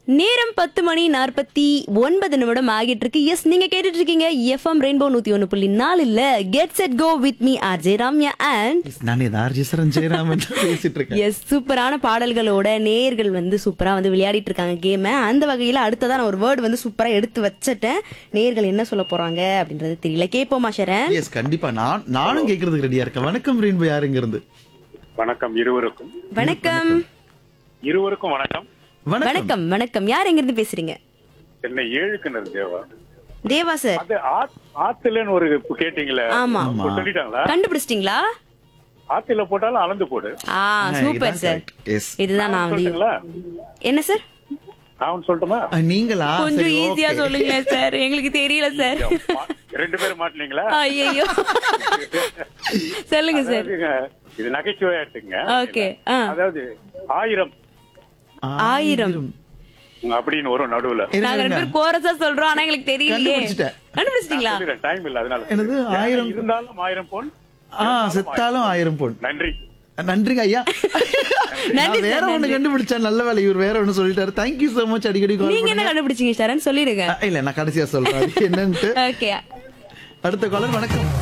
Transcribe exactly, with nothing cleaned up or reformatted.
நேரம் பத்து மணி நாற்பத்தி ஒன்பது நிமிடம் ஆகிட்டு இருக்கு. எஸ், நீங்க கேட்டுட்டு இருக்கீங்க எஃப்எம் ரெயின்போ நூத்தி ஒன்னு புள்ளி நாலுல get set go with me RJ Ramya and நான் ஆர்ஜே சரண் ஜெயராமன் பேசிட்டு இருக்கேன். எஸ், சூப்பரான பாடல்களோட நேயர்கள் வந்து சூப்பரா வந்து விளையாடிட்டு இருக்காங்க கேம. அந்த வகையில அடுத்ததான் நான் ஒரு வேர்டு வந்து சூப்பரா எடுத்து வச்சிட்டேன். நேயர்கள் என்ன சொல்ல போறாங்க அப்படின்றது தெரியல. கேப்போமா ஷரண்? எஸ், கண்டிப்பா. நான் நானும் கேக்குறதுக்கு ரெடியா இருக்கேன். வணக்கம் ரெயின்போ, யாருங்க இருந்து? வணக்கம் இருவருக்கும். வணக்கம். இருவருக்கும் வணக்கம். வணக்கம். வணக்கம். யார் எங்க இருந்து பேசுறீங்க? சென்னை ஏழுக்கிணறு தேவா. தேவா சார். அது ஆத்- ஆத்துலன்னு ஒரு இப்ப கேட்டீங்களே, ஆமா. இப்ப சொல்லிட்டாங்களா? கண்டுபிடிச்சிட்டீங்களா? ஆத்துல போட்டாலும் அளந்து போடு. ஆ, சூப்பர் சார். எஸ். இதுதான் நான் வந்து சொல்லுங்களா? என்ன சார்? நான் சொல்லட்டுமா? நீங்களா? கொஞ்சம் சரி, ஈஸியா okay. சொல்லுங்க சார், எங்களுக்கு தெரியல சார். மா- ரெண்டு பேரும் மாட்டீங்களா? ஐயோ, சொல்லுங்க சார். அதாவதுங்க, இது நகைச்சுவையா எடுத்துங்க. ஓகே. அதாவது ஆயிரம் ஆயிரம் அப்படின்னு வரும் நடுவுல. இருங்க, நாங்க ரெண்டு இருங்க. பேரும் கோரஸா சொல்றோம், ஆனா எங்களுக்கு தெரியலையே. கண்டுபிடிச்சிட்டேன். கண்டுபிடிச்சிட்டீங்களா? டைம் இல்ல, அதனால என்னது? ஆயிரம்? இருந்தாலும் ஆயிரம் பொன். ஆ, செத்தாலும் ஆயிரம் பொன். நன்றி. நன்றிங்க ஐயா. நன்றி நான் சார், வேற ஒண்ணு நன்றி. கண்டுபிடிச்சேன். நல்ல வேலை, இவர் வேற ஒண்ணு சொல்லிட்டாரு. Thank you so much. அடிக்கடி call நீங்க என்ன பண்ணுங்க. கண்டுபிடிச்சீங்க ஷரண்? சொல்லிடுங்க. இல்ல, நான் கடைசியா சொல்றேன் அது என்னன்ட்டு. ஓகே. அடுத்த காலர். வணக்கம்.